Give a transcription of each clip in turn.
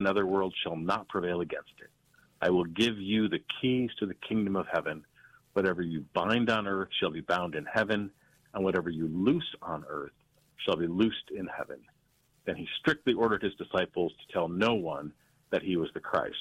another world shall not prevail against it. I will give you the keys to the kingdom of heaven. Whatever you bind on earth shall be bound in heaven, and whatever you loose on earth shall be loosed in heaven. Then he strictly ordered his disciples to tell no one that he was the Christ.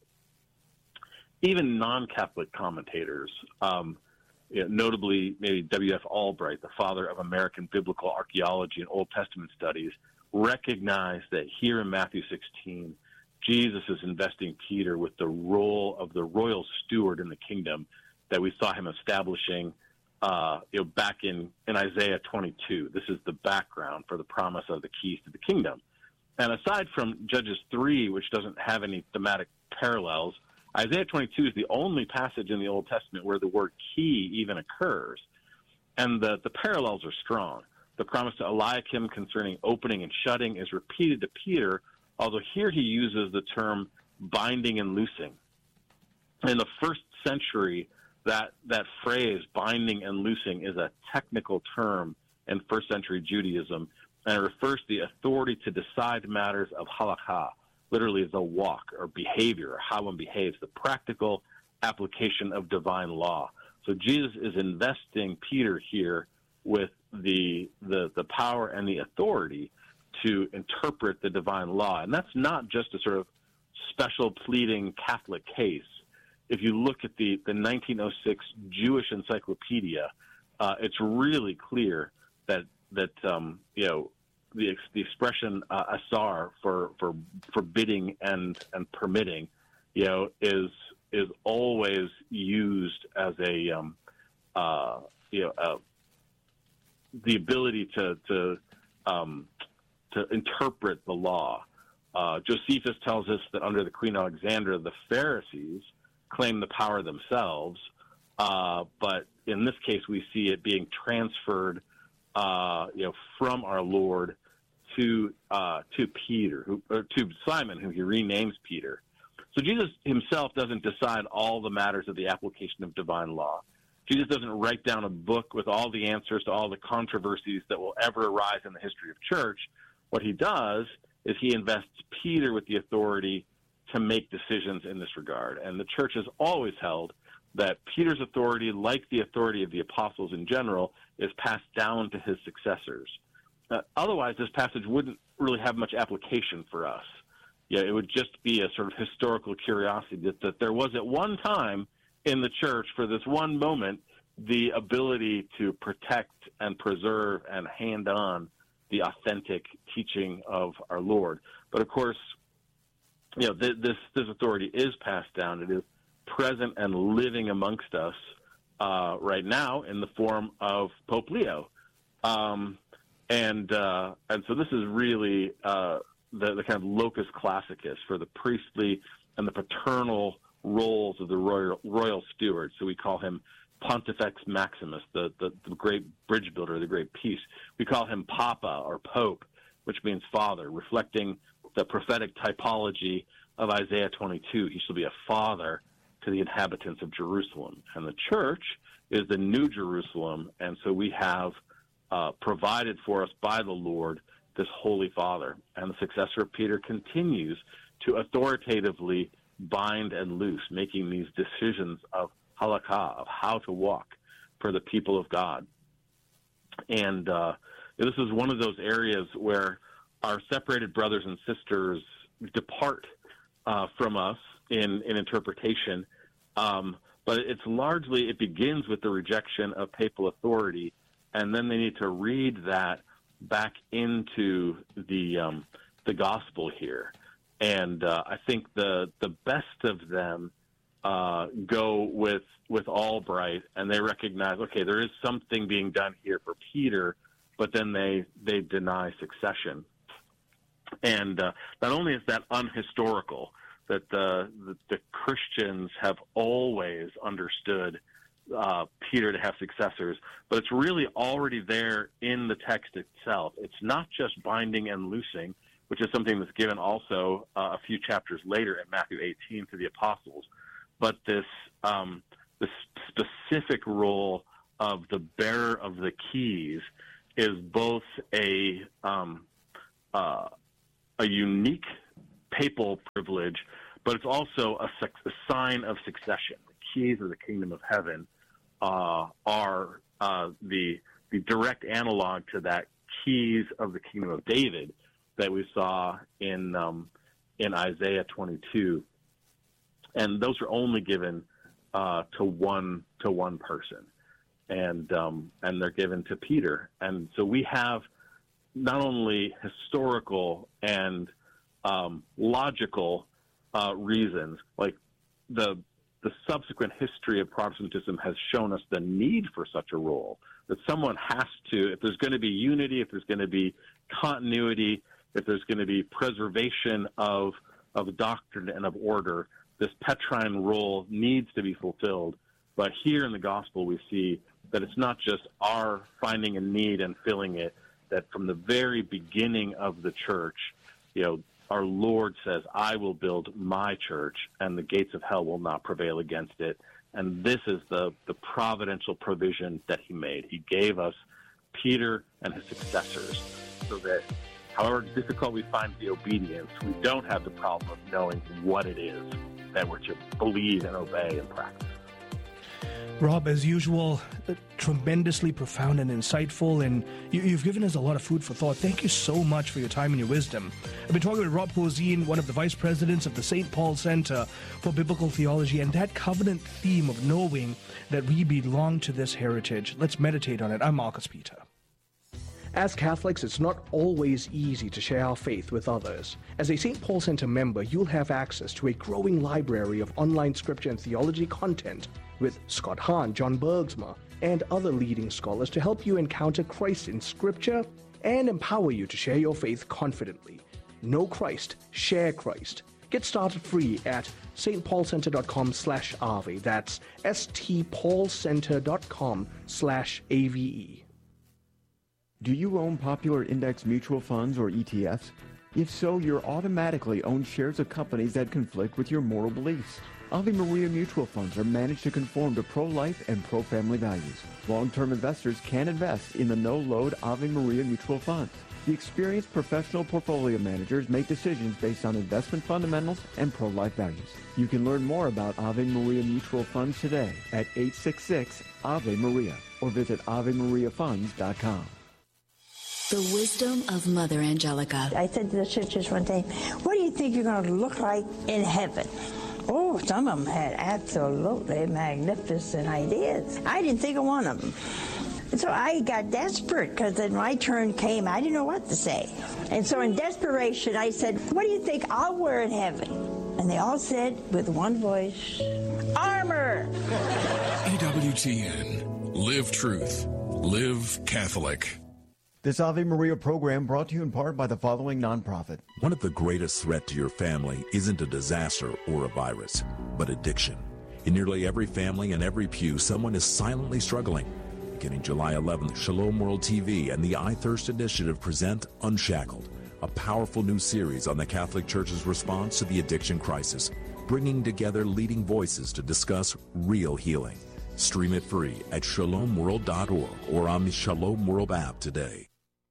Even non-Catholic commentators, notably maybe W.F. Albright, the father of American biblical archaeology and Old Testament studies, recognize that here in Matthew 16, Jesus is investing Peter with the role of the royal steward in the kingdom that we saw him establishing back in Isaiah 22. This is the background for the promise of the keys to the kingdom. And aside from Judges 3, which doesn't have any thematic parallels, Isaiah 22 is the only passage in the Old Testament where the word key even occurs. And the parallels are strong. The promise to Eliakim concerning opening and shutting is repeated to Peter, although here he uses the term binding and loosing. In the first century, that phrase, binding and loosing, is a technical term in first century Judaism, and it refers to the authority to decide matters of halakha, literally the walk or behavior, or how one behaves, the practical application of divine law. So Jesus is investing Peter here with the power and the authority to interpret the divine law. And that's not just a sort of special pleading Catholic case. If you look at the 1906 Jewish Encyclopedia, it's really clear that the expression asar for forbidding and permitting, is always used as the ability to interpret the law. Josephus tells us that under the Queen Alexandra, the Pharisees claim the power themselves, but in this case, we see it being transferred, from our Lord to Peter, to Simon, who he renames Peter. So Jesus himself doesn't decide all the matters of the application of divine law. Jesus doesn't write down a book with all the answers to all the controversies that will ever arise in the history of church. What he does is he invests Peter with the authority to make decisions in this regard. And the church has always held that Peter's authority, like the authority of the apostles in general, is passed down to his successors. Otherwise, this passage wouldn't really have much application for us. It would just be a sort of historical curiosity that there was at one time in the church, for this one moment, the ability to protect and preserve and hand on the authentic teaching of our Lord. But of course, this authority is passed down. It is present and living amongst us right now in the form of Pope Leo. And so this is really the kind of locus classicus for the priestly and the paternal roles of the royal steward. So we call him Pontifex Maximus, the great bridge builder, the great peace. We call him Papa or Pope, which means father, reflecting the prophetic typology of Isaiah 22. He shall be a father to the inhabitants of Jerusalem. And the church is the new Jerusalem, and so we have provided for us by the Lord this Holy Father. And the successor of Peter continues to authoritatively bind and loose, making these decisions of halakha, of how to walk for the people of God. And this is one of those areas where our separated brothers and sisters depart from us in interpretation, but it begins with the rejection of papal authority, and then they need to read that back into the gospel here. And I think the best of them go with Albright, and they recognize, okay, there is something being done here for Peter, but then they deny succession. And not only is that unhistorical, that the Christians have always understood Peter to have successors, but it's really already there in the text itself. It's not just binding and loosing, which is something that's given also a few chapters later in Matthew 18 to the apostles, but this specific role of the bearer of the keys is both a unique papal privilege, but it's also a sign of succession. The keys of the kingdom of heaven are the direct analog to that keys of the kingdom of David that we saw in Isaiah 22, and those are only given to one person, and they're given to Peter. And so we have not only historical and logical reasons, like the subsequent history of Protestantism has shown us the need for such a role, that someone has to, if there's going to be unity, if there's going to be continuity, if there's going to be preservation of doctrine and of order, this Petrine role needs to be fulfilled. But here in the gospel, we see that it's not just our finding a need and filling it, that from the very beginning of the church, our Lord says, I will build my church, and the gates of hell will not prevail against it. And this is the providential provision that he made. He gave us Peter and his successors so that however difficult we find the obedience, we don't have the problem of knowing what it is that we're to believe and obey and practice. Rob, as usual, tremendously profound and insightful, and you've given us a lot of food for thought. Thank you so much for your time and your wisdom. I've been talking with Rob Posehn, one of the vice presidents of the St. Paul Center for Biblical Theology, and that covenant theme of knowing that we belong to this heritage. Let's meditate on it. I'm Marcus Peter. As Catholics, it's not always easy to share our faith with others. As a St. Paul Center member, you'll have access to a growing library of online scripture and theology content with Scott Hahn, John Bergsma, and other leading scholars to help you encounter Christ in Scripture and empower you to share your faith confidently. Know Christ, share Christ. Get started free at stpaulcenter.com/Ave. That's stpaulcenter.com/AVE. Do you own popular index mutual funds or ETFs? If so, you're automatically own shares of companies that conflict with your moral beliefs. Ave Maria mutual funds are managed to conform to pro-life and pro-family values. Long-term investors can invest in the no-load Ave Maria mutual funds. The experienced professional portfolio managers make decisions based on investment fundamentals and pro-life values. You can learn more about Ave Maria mutual funds today at 866-AVE-MARIA or visit AveMariaFunds.com. The wisdom of Mother Angelica. I said to the sisters one day, what do you think you're going to look like in heaven? Oh, some of them had absolutely magnificent ideas. I didn't think of one of them. And so I got desperate because then my turn came. I didn't know what to say. And so in desperation, I said, what do you think I'll wear in heaven? And they all said with one voice, armor. EWTN. Live truth. Live Catholic. This Ave Maria program brought to you in part by the following nonprofit. One of the greatest threats to your family isn't a disaster or a virus, but addiction. In nearly every family and every pew, someone is silently struggling. Beginning July 11th, Shalom World TV and the I Thirst Initiative present Unshackled, a powerful new series on the Catholic Church's response to the addiction crisis, bringing together leading voices to discuss real healing. Stream it free at shalomworld.org or on the Shalom World app today.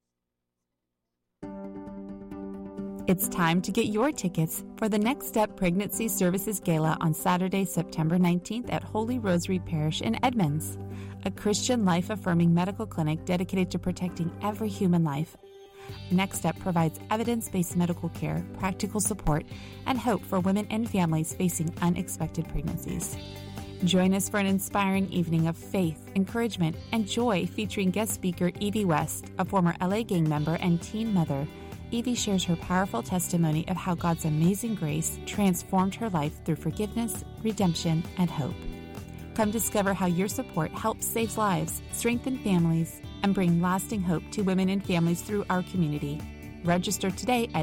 It's time to get your tickets for the Next Step Pregnancy Services Gala on Saturday, September 19th at Holy Rosary Parish in Edmonds, a Christian life-affirming medical clinic dedicated to protecting every human life. Next Step provides evidence-based medical care, practical support, and hope for women and families facing unexpected pregnancies. Join us for an inspiring evening of faith, encouragement, and joy featuring guest speaker Evie West, a former LA Gang member and teen mother. Evie shares her powerful testimony of how God's amazing grace transformed her life through forgiveness, redemption, and hope. Come discover how your support helps save lives, strengthen families, and bring lasting hope to women and families through our community. Register today at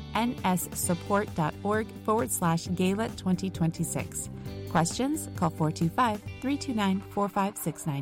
nssupport.org/Gala 2026. Questions? Call 425-329-4569.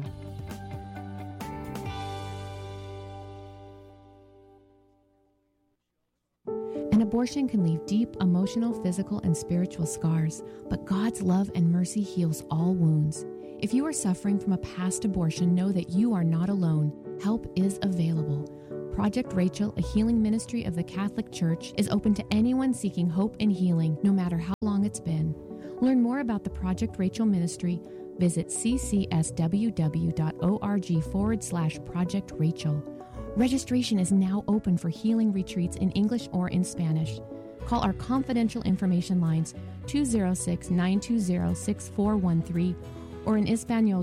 An abortion can leave deep emotional, physical, and spiritual scars, but God's love and mercy heals all wounds. If you are suffering from a past abortion, know that you are not alone. Help is available. Project Rachel, a healing ministry of the Catholic Church, is open to anyone seeking hope and healing, no matter how long it's been. Learn more about the Project Rachel ministry. Visit ccsww.org/Project Rachel. Registration is now open for healing retreats in English or in Spanish. Call our confidential information lines 206-920-6413 or in Espanol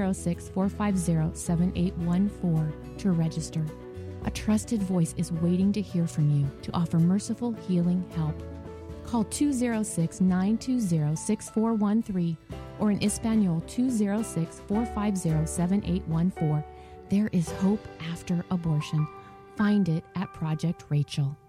206-450-7814 to register. A trusted voice is waiting to hear from you to offer merciful healing help. Call 206-920-6413 or in Espanol 206-450-7814. There is hope after abortion. Find it at Project Rachel.